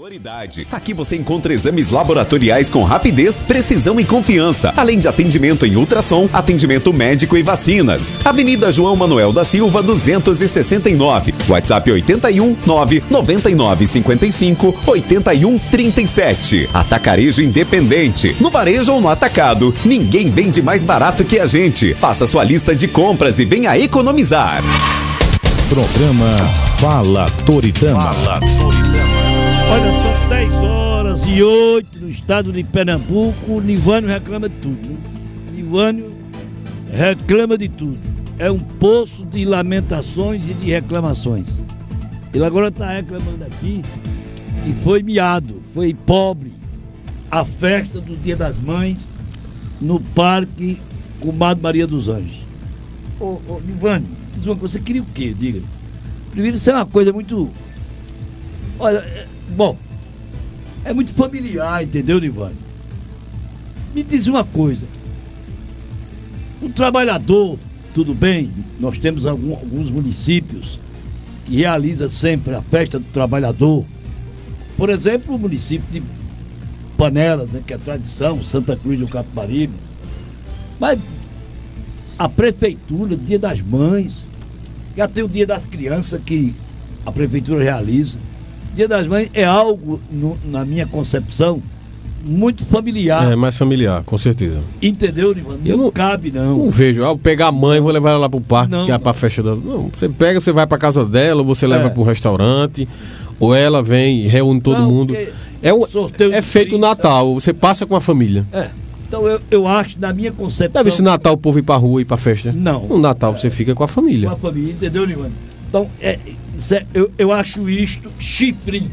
Prioridade. Aqui você encontra exames laboratoriais com rapidez, precisão e confiança, além de atendimento em ultrassom, atendimento médico e vacinas. Avenida João Manuel da Silva, 269. WhatsApp 81 999 55 81 37. Atacarejo Independente. No varejo ou no atacado, ninguém vende mais barato que a gente. Faça sua lista de compras e venha economizar. Programa Fala Toritama. Olha, são 10h08 no estado de Pernambuco. Nivânio reclama de tudo, né? Nivânio reclama de tudo. É um poço de lamentações e de reclamações. Ele agora está reclamando aqui que foi miado, foi pobre a festa do Dia das Mães no Parque Comadre Maria dos Anjos. Ô Nivânio, diz uma coisa, você queria o quê? Diga. Primeiro, isso é uma coisa muito... Olha, bom, é muito familiar, entendeu, Nivânio? Me diz uma coisa. O trabalhador, tudo bem, nós temos alguns municípios que realizam sempre a festa do trabalhador. Por exemplo, o município de Panelas, né, que é tradição, Santa Cruz do Capibaribe. Mas a prefeitura, Dia das Mães, já tem o Dia das Crianças que a prefeitura realiza. Dia das Mães é algo, na minha concepção, muito familiar. É, mais familiar, com certeza. Entendeu, Nivânio? Não cabe, não. Não vejo. Vou pegar a mãe e vou levar ela lá pro parque, não, que é pra festa da... Não, você pega, você vai pra casa dela, ou você leva pro restaurante, ou ela vem e reúne todo mundo. É feito o Natal, você passa com a família. Então eu acho, na minha concepção... Deve ser Natal o povo ir pra rua e ir pra festa? Não. No Natal você fica com a família. Com a família, entendeu, Nivânio? Então, eu acho isto chifrinho.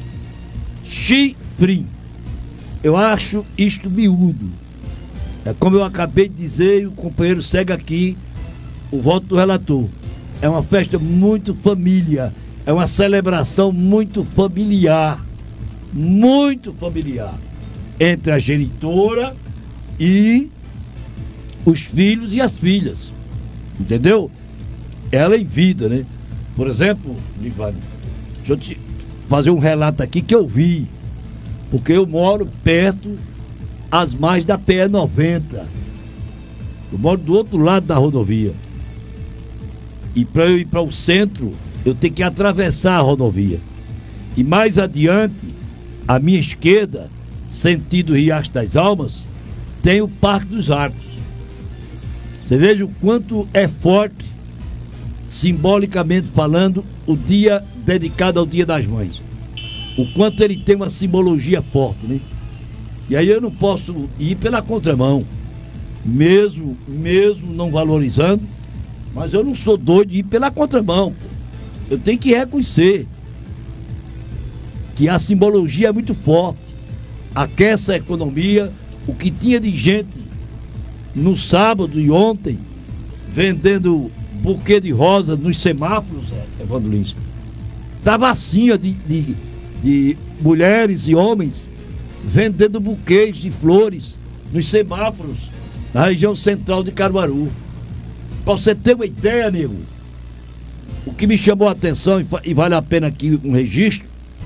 Eu acho isto miúdo. É como eu acabei de dizer, e o companheiro segue aqui o voto do relator. É uma festa muito família. É uma celebração muito familiar. Muito familiar. Entre a genitora e os filhos e as filhas. Entendeu? Ela em vida, né? Por exemplo, Nivânio, deixa eu te fazer um relato aqui que eu vi. Porque eu moro perto às margens da PE90. Eu moro do outro lado da rodovia. E para eu ir para o centro, eu tenho que atravessar a rodovia. E mais adiante, à minha esquerda, sentido Riacho das Almas, tem o Parque dos Arcos. Você veja o quanto é forte, simbolicamente falando, o dia dedicado ao Dia das Mães. O quanto ele tem uma simbologia forte, né? E aí eu não posso ir pela contramão, mesmo não valorizando, mas eu não sou doido de ir pela contramão. Eu tenho que reconhecer que a simbologia é muito forte, aquece a economia. O que tinha de gente no sábado e ontem vendendo buquê de rosa nos semáforos, Evandro Lins, estava assim, ó, de mulheres e homens vendendo buquês de flores nos semáforos na região central de Caruaru. Para você ter uma ideia, nego, o que me chamou a atenção e vale a pena aqui um registro,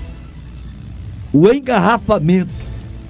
o engarrafamento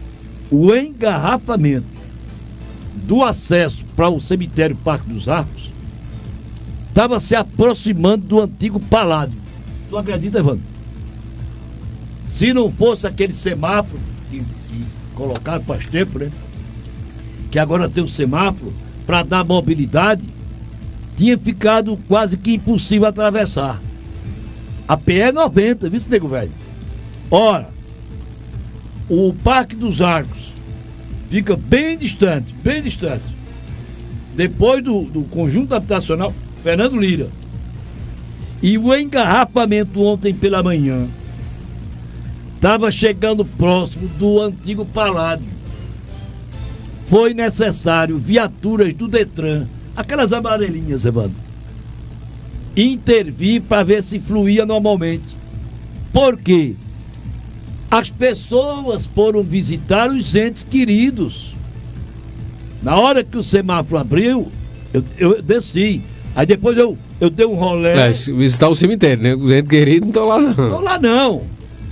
do acesso para o cemitério Parque dos Arcos estava se aproximando do antigo Paládio. Tu acredita, Evandro? Se não fosse aquele semáforo que colocaram faz tempo, né? Que agora tem o semáforo para dar mobilidade, tinha ficado quase que impossível atravessar. A PE90, viu, nego velho? Ora, o Parque dos Arcos fica bem distante. Depois do conjunto habitacional Fernando Lira. E o engarrafamento ontem pela manhã estava chegando próximo do antigo Paládio. Foi necessário viaturas do Detran, aquelas amarelinhas, Evandro, intervir para ver se fluía normalmente. Por quê? As pessoas foram visitar os entes queridos. Na hora que o semáforo abriu, eu desci. Aí depois eu dei um rolê. Visitar o cemitério, né? Os entes queridos não estão lá, não. Estão lá, não.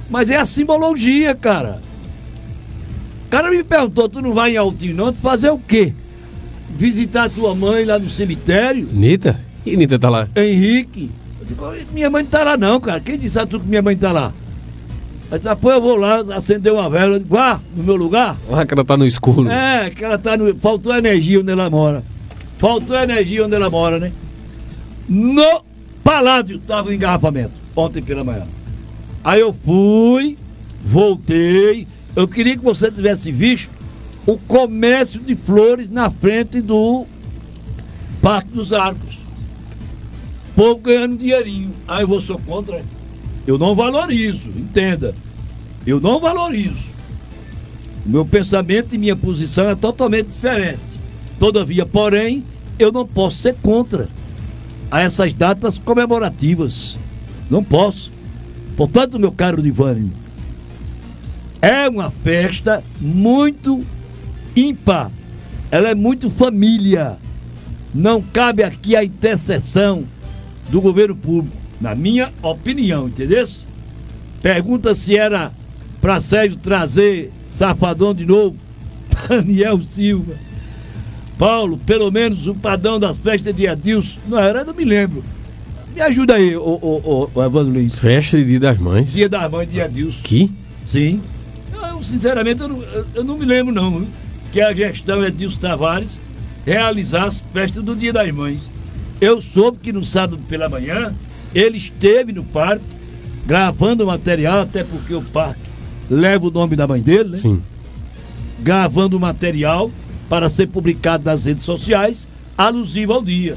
Mas é a simbologia, cara. O cara me perguntou, tu não vai em Altinho não? Tu fazer o quê? Visitar tua mãe lá no cemitério? Nita? E Nita tá lá? Henrique. Eu digo, minha mãe não tá lá não, cara. Quem disse a tu que minha mãe tá lá? Aí disse, pô, eu vou lá acender uma vela. Eu digo, no meu lugar? Ah, que ela tá no escuro. É, que ela tá no... Faltou energia onde ela mora. Faltou energia onde ela mora, né? No Paládio tava o engarrafamento, ontem pela manhã. Aí eu fui, voltei. Eu queria que você tivesse visto o comércio de flores na frente do Parque dos Arcos. O povo ganhando dinheirinho. Aí eu sou contra. Eu não valorizo, entenda. Eu não valorizo. O meu pensamento e minha posição é totalmente diferente. Todavia, porém, eu não posso ser contra a essas datas comemorativas. Não posso. Portanto, meu caro Divânio, é uma festa muito ímpar. Ela é muito família. Não cabe aqui a intercessão do governo público, na minha opinião, entendeu? Pergunta se era para Sérgio trazer Safadão de novo. Daniel Silva. Paulo, pelo menos o padrão das festas de Adilson. Não era, eu não me lembro. Me ajuda aí, o Evandro Luiz. Festa de Dia das Mães? Dia das Mães de Adilson. Que? Sim. Sinceramente, eu não me lembro, não. Que a gestão Edilson Tavares realizasse festa do Dia das Mães. Eu soube que no sábado pela manhã ele esteve no parque gravando material, até porque o parque leva o nome da mãe dele, né? Sim. Gravando material para ser publicado nas redes sociais, alusivo ao dia.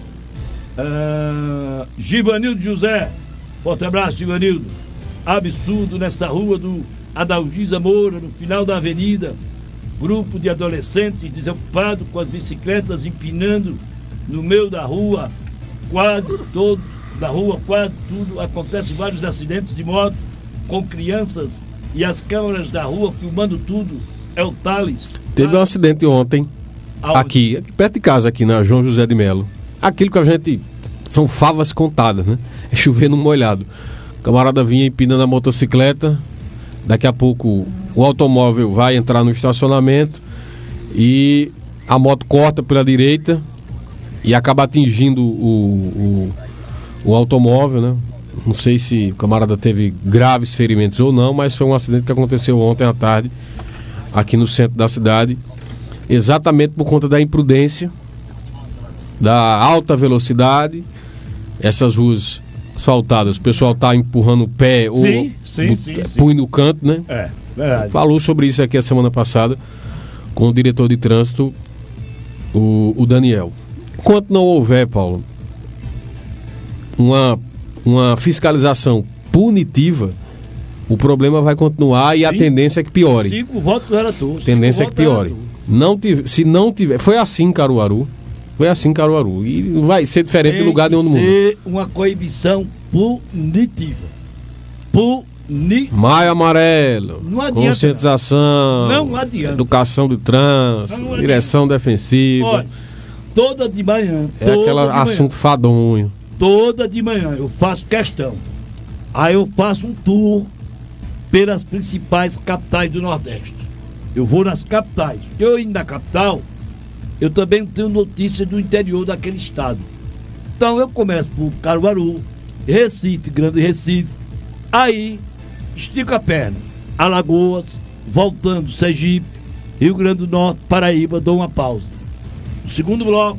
Givanildo José, forte abraço, Givanildo. Absurdo nessa rua do Adalgisa Moura, no final da avenida. Grupo de adolescentes desocupados com as bicicletas empinando no meio da rua, quase tudo. Acontecem vários acidentes de moto com crianças e as câmeras da rua filmando tudo. É o Thales. Teve um acidente ontem, aqui perto de casa, aqui na João José de Melo. Aquilo que a gente... São favas contadas, né? É chover no molhado. O camarada vinha empinando a motocicleta. Daqui a pouco o automóvel vai entrar no estacionamento e a moto corta pela direita e acaba atingindo o automóvel, né? Não sei se o camarada teve graves ferimentos ou não, mas foi um acidente que aconteceu ontem à tarde aqui no centro da cidade, exatamente por conta da imprudência, da alta velocidade, essas ruas asfaltadas, o pessoal está empurrando o pé ou põe no canto, né? É, verdade. Falou sobre isso aqui a semana passada com o diretor de trânsito, o Daniel. Enquanto não houver, Paulo, uma fiscalização punitiva, o problema vai continuar e a tendência é que piore. 5 votos do relator. Tendência é que piore. Se não tiver... Foi assim em Caruaru. E não vai ser diferente em lugar nenhum do mundo. Tem que ser uma coibição punitiva. Maio Amarelo. Não adianta. Conscientização. Não adianta. Educação do trânsito. Direção defensiva. Olha, toda de manhã. É aquele assunto fadonho. Toda de manhã eu faço questão. Aí eu faço um tour pelas principais capitais do Nordeste. Eu vou nas capitais. Eu indo na capital, eu também tenho notícias do interior daquele estado. Então eu começo por Caruaru, Recife, Grande Recife. Aí estico a perna. Alagoas, voltando Sergipe, Rio Grande do Norte, Paraíba, dou uma pausa. No segundo bloco,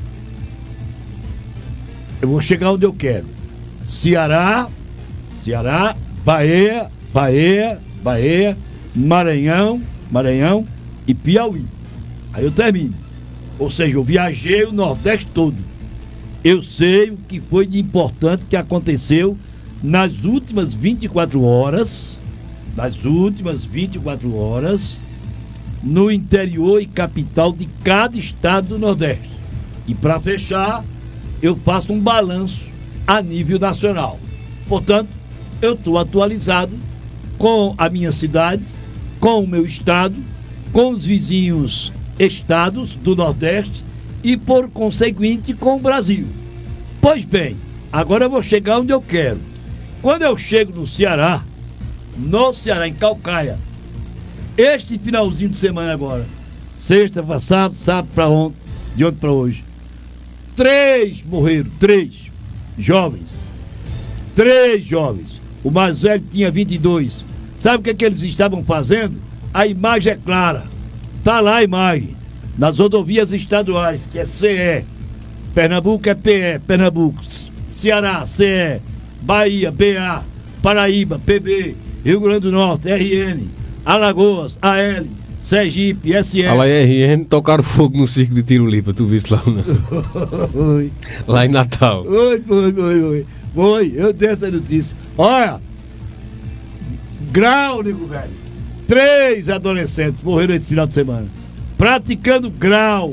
eu vou chegar onde eu quero. Ceará, Bahia, Maranhão e Piauí. Aí eu termino. Ou seja, eu viajei o Nordeste todo. Eu sei o que foi de importante que aconteceu nas últimas 24 horas, no interior e capital de cada estado do Nordeste. E para fechar, eu faço um balanço a nível nacional. Portanto, eu estou atualizado com a minha cidade, com o meu estado, com os vizinhos estados do Nordeste e, por conseguinte, com o Brasil. Pois bem, agora eu vou chegar onde eu quero. Quando eu chego no Ceará, no Ceará, em Calcaia. Este finalzinho de semana agora, sexta para sábado, sábado para ontem, de ontem para hoje. 3 morreram, 3 jovens. 3 jovens. O mais velho tinha 22. Sabe o que eles estavam fazendo? A imagem é clara. Tá lá a imagem. Nas rodovias estaduais, que é CE. Pernambuco é PE, Pernambuco. Ceará, CE. Bahia, BA. Paraíba, PB. Rio Grande do Norte, RN. Alagoas, AL. Sergipe, SE. A RN tocaram fogo no circo de Tirulipa, tu viste lá, né? Lá em Natal. Foi, eu dei essa notícia. Olha, grau, nego velho. 3 adolescentes morreram esse final de semana. Praticando grau,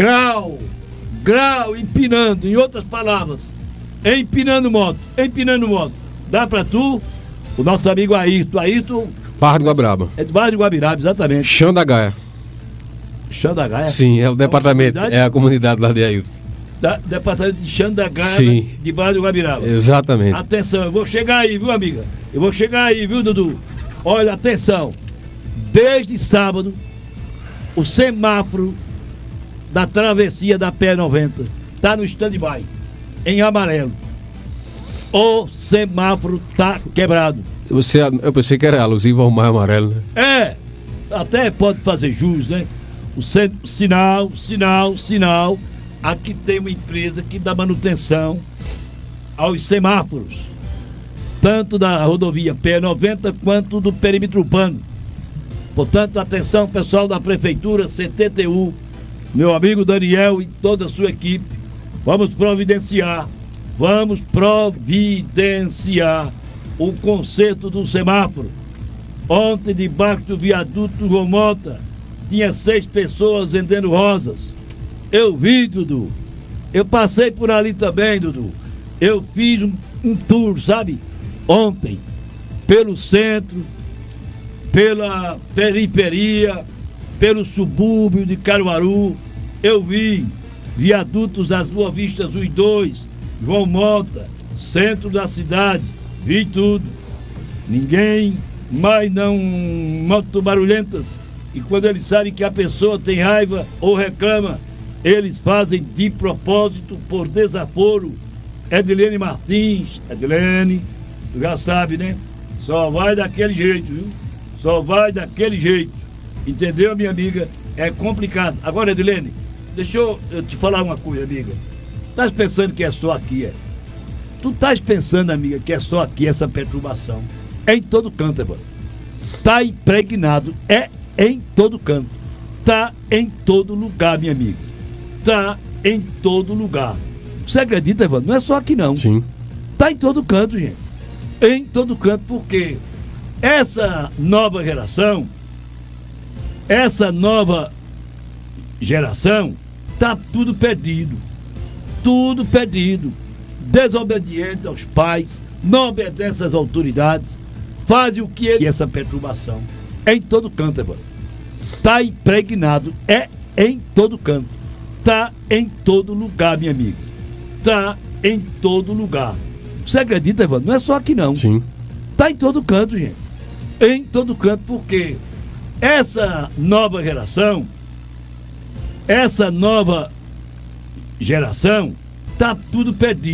empinando, em outras palavras, empinando moto. Dá pra tu, o nosso amigo Ayrton. Barra do Guabiraba. É do Barra do Guabiraba, exatamente. Chão da Gaia. Chão da Gaia? Sim, é o departamento, é a comunidade lá de Ayrton. Departamento de Chão da Gaia, sim, de Barra do Guabiraba. Exatamente. Atenção, eu vou chegar aí, viu, amiga? Eu vou chegar aí, viu, Dudu? Olha, atenção. Desde sábado, o semáforo da travessia da PE90 tá no stand-by, em amarelo. O semáforo tá quebrado. Eu pensei que era alusivo ao mar amarelo, né? É, até pode fazer jus, né? O sinal. Aqui tem uma empresa que dá manutenção aos semáforos, tanto da rodovia PE90 quanto do perímetro urbano. Portanto, atenção, pessoal da Prefeitura, CTTU, meu amigo Daniel e toda a sua equipe, vamos providenciar o conserto do semáforo. Ontem, debaixo do viaduto Romota, tinha 6 pessoas vendendo rosas. Eu vi, Dudu. Eu passei por ali também, Dudu. Eu fiz um tour, sabe? Ontem, pelo centro, pela periferia, pelo subúrbio de Caruaru. Eu vi viadutos das Boa Vistas, os 2, João Mota, centro da cidade. Vi tudo. Ninguém mais não moto barulhentas. E quando eles sabem que a pessoa tem raiva ou reclama, eles fazem de propósito, por desaforo. Edilene Martins, Edilene, tu já sabe, né? Só vai daquele jeito, viu? Só vai daquele jeito. Entendeu, minha amiga? É complicado. Agora, Edilene, deixa eu te falar uma coisa, amiga. Estás pensando que é só aqui, é? Tu estás pensando, amiga, que é só aqui essa perturbação? É em todo canto, mano. Tá impregnado, é em todo canto. Tá em todo lugar, minha amiga. Tá em todo lugar. Você acredita, Evandro? Não é só aqui, não. Sim. Tá em todo canto, gente. Em todo canto, porque essa nova geração tá tudo perdido. Tudo perdido. Desobediente aos pais, não obedece às autoridades, faz o que ele... E essa perturbação é em todo canto, Evandro. Tá impregnado, é em todo canto. Tá em todo lugar, minha amiga. Tá em todo lugar. Você acredita, Evandro? Não é só aqui, não. Sim. Tá em todo canto, gente. Em todo canto, porque essa nova geração tá tudo perdido.